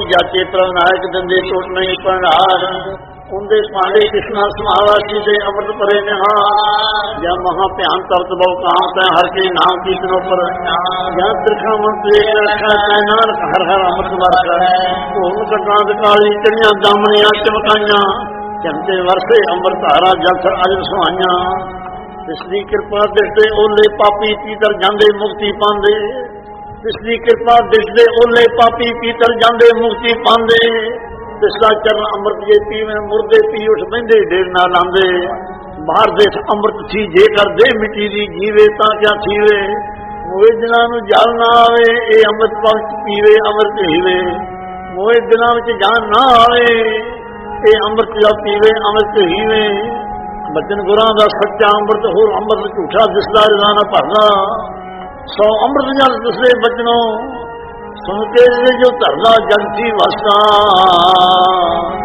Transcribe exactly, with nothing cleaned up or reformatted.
ਜਾਚੇ ਪ੍ਰਣਾਇਕ ਦਿੰਦੇ ਟੁੱਟ ਨਹੀਂ ਭੰਡਾਰ ਉਹਦੇ ਭਾਂਡੇ ਕਿਸਨਾ ਸਮਾਵਾਸੀ ਦੇ ਅੰਮ੍ਰਿਤ ਭਰੇ ਨਿਹਾਰ ਜਾਂ ਮਹਾ ਭਿਆਨ ਤਪਤ ਬਹੁ ਕਾਂਤ ਹੈ ਹਰ ਕੇ ਨਾਮ ਕੀਰਤਨੋਂ ਪਰ ਜਾਂ ਤਿਰਖਾ ਮੰਤਰੀ ਰੱਖਾ ਤੈ ਨਾਨਕ ਹਰ ਹਰ ਅੰਮ੍ਰਿਤ ਵਰਸਾ ਧੂਮ ਕਟਾਂ ਤੇ ਕਾਲੀ ਚੜੀਆਂ ਦਾਮਣੀਆਂ ਚਮਕਾਈਆਂ ਚੰਦੇ ਵਰਸੇ ਅੰਮ੍ਰਿਤ ਧਾਰਾ ਜਲ ਸਰ ਅਜ ਸੁਹਾਈਆਂ ਇਸ ਦੀ ਕਿਰਪਾ ਦਿਸਦੇ ਓਲੇ ਪਾਪੀ ਪੀਤਰ ਜਾਂਦੇ ਮੁਕਤੀ ਪਾਉਂਦੇ ਇਸ ਦੀ ਕਿਰਪਾ ਦਿਸਦੇ ਓਲੇ ਪਾਪੀ ਪੀਤਰ ਜਾਂਦੇ ਮੁਕਤੀ ਪਾਉਂਦੇ ਤਿਸਦਾ ਚਰਨ ਅੰਮ੍ਰਿਤ ਜੇ ਪੀਵੇਂ ਮੁਰਦੇ ਪੀ ਉੱਠ ਬਹਿੰਦੇ ਢੇਰ ਨਾ ਲਾਂਦੇ ਬਾਹਰ ਦੇਸ਼ ਅੰਮ੍ਰਿਤ ਸੀ ਜੇਕਰ ਦੇ ਮਿੱਟੀ ਦੀ ਜੀਵੇ ਤਾਂ ਕਿਆ ਥੀਵੇ ਮੋਏ ਦਿਨਾਂ ਨੂੰ ਜਲ ਨਾ ਆਵੇ ਇਹ ਅੰਮ੍ਰਿਤ ਵਕਤ ਪੀਵੇ ਅੰਮ੍ਰਿਤ ਹੀਵੇ ਮੋਏ ਦਿਨਾਂ ਵਿੱਚ ਜਾਨ ਨਾ ਆਵੇ ਇਹ ਅੰਮ੍ਰਿਤ ਜਾ ਪੀਵੇ ਅੰਮ੍ਰਿਤ ਹੀਵੇ ਬਚਨ ਗੁਰਾਂ ਦਾ ਸੱਚਾ ਅੰਮ੍ਰਿਤ ਹੋਰ ਅੰਮ੍ਰਿਤ ਝੂਠਾ ਦਿਸਦਾ ਰਜ਼ਾਨਾ ਭਰਨਾ ਸੋ ਅੰਮ੍ਰਿਤ ਜਲ ਦਿਸਦੇ ਬਚਨੋਂ ਸੁਣ ਕੇ ਜੋ ਧਰਨਾ ਜਗਤੀ ਵਸਦਾ